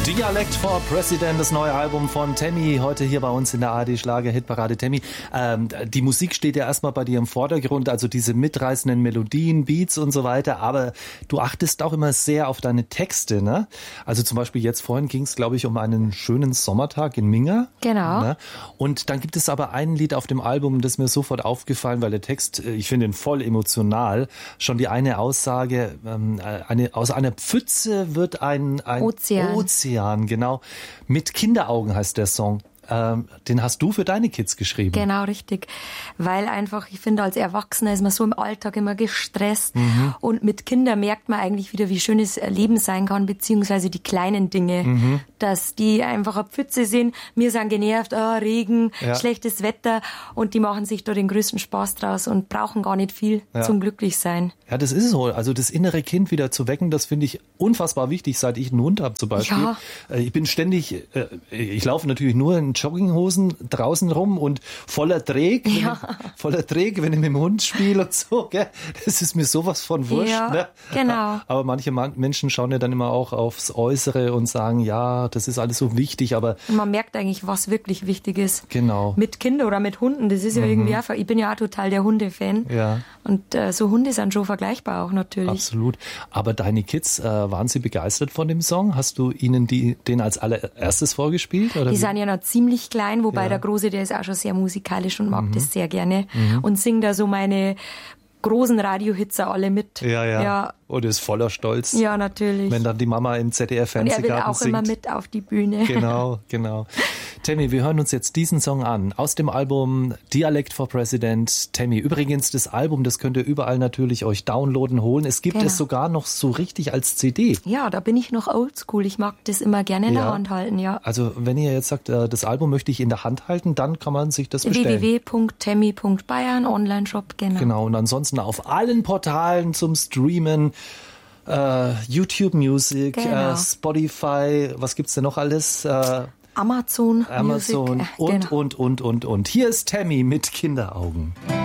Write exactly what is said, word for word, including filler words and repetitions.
Dialect for President, das neue Album von Tammy, heute hier bei uns in der A R D Schlager Hitparade. Tammy, ähm, die Musik steht ja erstmal bei dir im Vordergrund, also diese mitreißenden Melodien, Beats und so weiter, aber du achtest auch immer sehr auf deine Texte, ne? Also zum Beispiel jetzt vorhin ging es, glaube ich, um einen schönen Sommertag in Minga. Genau. Ne? Und dann gibt es aber ein Lied auf dem Album, das mir sofort aufgefallen, weil der Text, ich finde ihn voll emotional, schon die eine Aussage, ähm, eine, aus einer Pfütze wird ein, ein Ozean. Ozean. Genau. Mit Kinderaugen heißt der Song. Ähm, den hast du für deine Kids geschrieben. Genau, richtig. Weil einfach, ich finde, als Erwachsener ist man so im Alltag immer gestresst. Mhm. Und mit Kindern merkt man eigentlich wieder, wie schön das Leben sein kann, beziehungsweise die kleinen Dinge. Mhm. Dass die einfach eine Pfütze sind. Wir sind genervt, oh, Regen, ja. schlechtes Wetter. Und die machen sich da den größten Spaß draus und brauchen gar nicht viel ja. zum Glücklichsein. Ja, das ist so. Also das innere Kind wieder zu wecken, das finde ich unfassbar wichtig, seit ich einen Hund habe zum Beispiel. Ja. Ich bin ständig, ich laufe natürlich nur in Jogginghosen draußen rum und voller Träg, ja. ich, voller Träg, wenn ich mit dem Hund spiele und so, gell? Das ist mir sowas von wurscht. Ja, ne? genau. Aber manche Menschen schauen ja dann immer auch aufs Äußere und sagen, ja, das ist alles so wichtig, aber... Und man merkt eigentlich, was wirklich wichtig ist. Genau. Mit Kindern oder mit Hunden, das ist ja mhm. irgendwie einfach, ich bin ja auch total der Hundefan. Ja. Und äh, so Hunde sind schon vergleichbar auch natürlich. Absolut. Aber deine Kids, äh, waren sie begeistert von dem Song? Hast du ihnen die, den als allererstes vorgespielt? Oder die wie? sind ja noch ziemlich klein, wobei ja. der Große, der ist auch schon sehr musikalisch und mag mhm. das sehr gerne. Mhm. Und singt da so meine großen Radiohits alle mit. Ja, ja. ja. Und ist voller Stolz. Ja, natürlich. Wenn dann die Mama im Z D F-Fernsehgarten singt. Und er will auch singt. immer mit auf die Bühne. Genau, genau. Tammy, wir hören uns jetzt diesen Song an. Aus dem Album Dialect for President, Tammy. Übrigens, das Album, das könnt ihr überall natürlich euch downloaden, holen. Es gibt genau. es sogar noch so richtig als C D. Ja, da bin ich noch oldschool. Ich mag das immer gerne in ja. der Hand halten, ja. Also, wenn ihr jetzt sagt, das Album möchte ich in der Hand halten, dann kann man sich das bestellen. w w w punkt tammy punkt bayern, Online-Shop, genau. Genau, und ansonsten auf allen Portalen zum Streamen. Uh, YouTube Music, genau. uh, Spotify, was gibt's denn noch alles? Uh, Amazon, Amazon Music, und, genau. und, und, und, und. Hier ist Tammy mit Kinderaugen.